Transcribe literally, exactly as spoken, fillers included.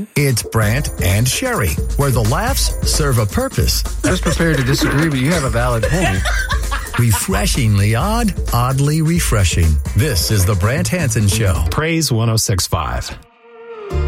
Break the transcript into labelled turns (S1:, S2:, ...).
S1: It's Brant and Sherry, where the laughs serve a purpose.
S2: I was prepared to disagree, but you have a valid point.
S1: Refreshingly odd, oddly refreshing. This is the Brant Hansen Show.
S3: Praise one oh six point five.